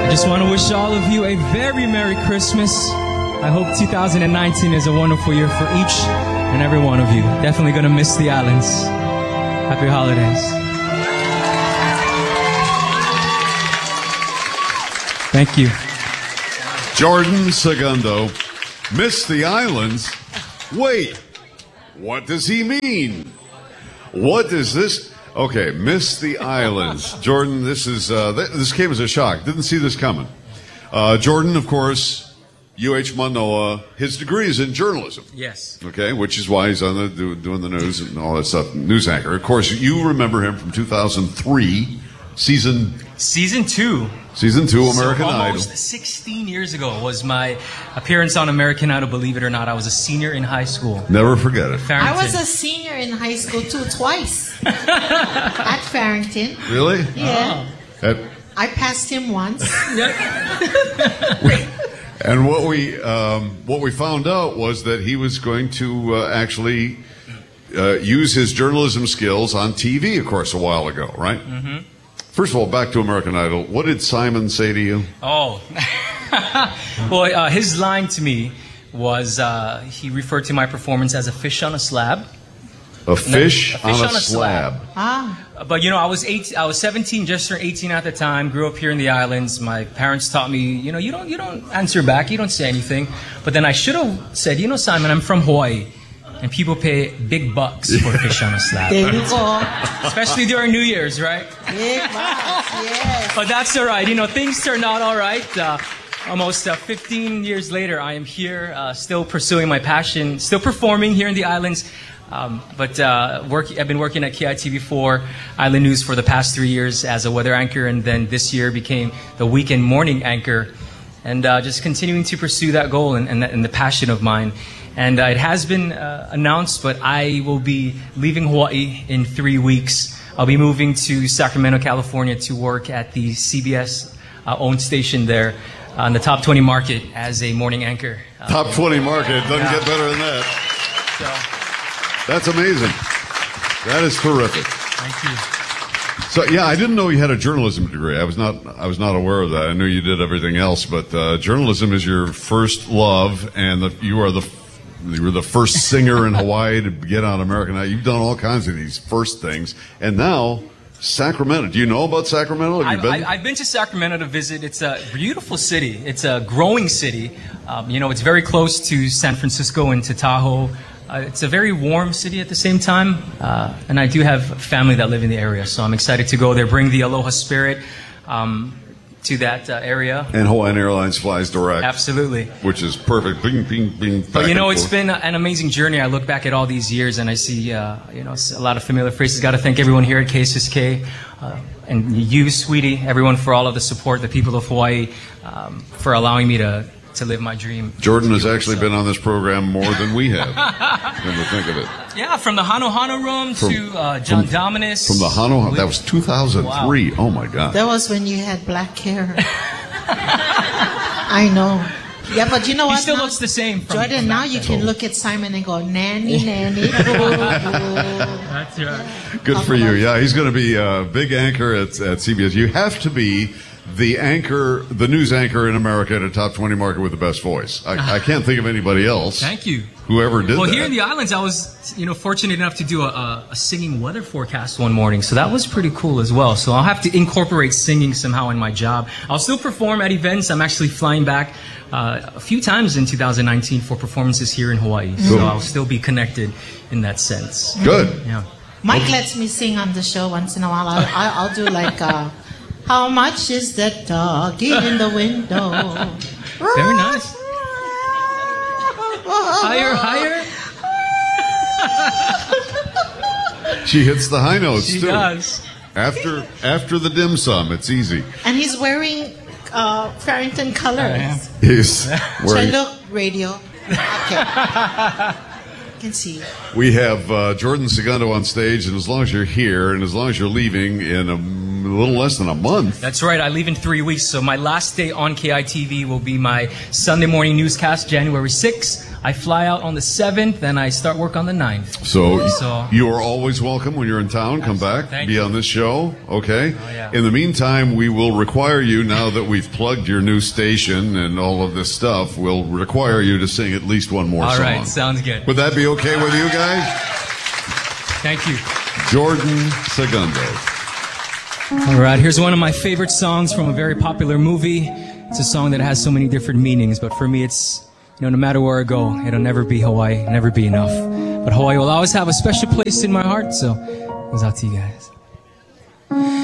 I just want to wish all of you a very Merry Christmas. I hope 2019 is a wonderful year for each and every one of you. Definitely going to miss the islands. Happy holidays. Thank you. Jordan Segundo, miss the islands? Wait, what does he mean? What is this? Okay, miss the islands. Jordan, this came as a shock. Didn't see this coming. Jordan, of course, UH Manoa, his degree is in journalism. Yes. Okay, which is why he's on doing the news and all that stuff, news anchor. Of course, you remember him from 2003, season 2. Season 2, American Idol. Almost 16 years ago was my appearance on American Idol, believe it or not. I was a senior in high school. Never forget it. Farrington. I was a senior in high school too, twice. At Farrington. Really? Yeah. Oh. I passed him once. And what we found out was that he was going to actually use his journalism skills on TV, of course, a while ago, right? Mm-hmm. First of all, back to American Idol. What did Simon say to you? Oh, well, his line to me was he referred to my performance as a fish on a slab. A fish on a slab. Ah. But I was 17, just turned 18 at the time. Grew up here in the islands. My parents taught me, you don't answer back, you don't say anything. But then I should have said, Simon, I'm from Hawaii, and people pay big bucks for fish on a slab. There you go. Especially during New Year's, right? Big bucks, yes. But that's all right. Things turned out all right. Almost 15 years later, I am here, still pursuing my passion, still performing here in the islands. But I've been working at KITV4 Island News for the past 3 years as a weather anchor, and then this year became the weekend morning anchor, and just continuing to pursue that goal and the passion of mine. And it has been announced, but I will be leaving Hawaii in 3 weeks. I'll be moving to Sacramento, California to work at the CBS owned station there on the Top 20 market as a morning anchor. Top 20 market, doesn't get better than that. That's amazing. That is terrific. Thank you. So yeah, I didn't know you had a journalism degree. I was not aware of that. I knew you did everything else, but journalism is your first love, and you were the first singer in Hawaii to get on American Idol. You've done all kinds of these first things, and now Sacramento. Do you know about Sacramento? Have you been? I've been to Sacramento to visit. It's a beautiful city. It's a growing city. It's very close to San Francisco and to Tahoe. It's a very warm city at the same time, and I do have family that live in the area, so I'm excited to go there, bring the aloha spirit to that area. And Hawaiian Airlines flies direct. Absolutely. Which is perfect. Bing, bing, bing, but it's been an amazing journey. I look back at all these years and I see, a lot of familiar faces. Got to thank everyone here at KSSK, and you, sweetie, everyone for all of the support, the people of Hawaii, for allowing me to live my dream. Jordan has actually been on this program more than we have, when you think of it. Yeah, from the Hano Hano room to John Dominus. From the Hano, that was 2003. Wow. Oh my God. That was when you had black hair. I know. Yeah, but you know what? He still looks the same. Jordan, now you can look at Simon and go, nanny, nanny. That's right. Good for you. Yeah, he's going to be a big anchor at CBS. You have to be the news anchor in America at a top 20 market with the best voice. I can't think of anybody else. Thank you. Whoever did that. Well, here in the islands, I was, fortunate enough to do a singing weather forecast one morning, so that was pretty cool as well. So I'll have to incorporate singing somehow in my job. I'll still perform at events. I'm actually flying back a few times in 2019 for performances here in Hawaii. So I'll still be connected in that sense. Good. Yeah. Mike lets me sing on the show once in a while. I'll do like, how much is that doggy in the window? Very nice. Higher, higher. She hits the high notes, she too. She does. After the dim sum, it's easy. And he's wearing Farrington colors. He's wearing... Should I look radio? Okay. Can see. We have Jordan Segundo on stage, and as long as you're here, and as long as you're leaving in a little less than a month. That's right. I leave in 3 weeks. So my last day on KITV will be my Sunday morning newscast, January 6th. I fly out on the 7th, and I start work on the 9th. So you are always welcome when you're in town. Come back, Thank be you. on this show, okay? Oh, yeah. In the meantime, we will require you, now that we've plugged your new station and all of this stuff, we'll require you to sing at least one more All song. right. Sounds good. Would that be okay with you guys? Thank you. Jordan Segundo. All right. Here's one of my favorite songs from a very popular movie. It's a song that has so many different meanings, but for me, it's, no matter where I go, it'll never be Hawaii, never be enough. But Hawaii will always have a special place in my heart, so it goes out to you guys.